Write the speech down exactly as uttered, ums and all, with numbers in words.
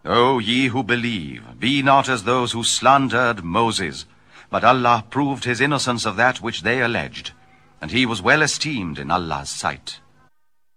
O ye who believe, be not as those who slandered Moses, but Allah proved his innocence of that which they alleged, and he was well esteemed in Allah's sight.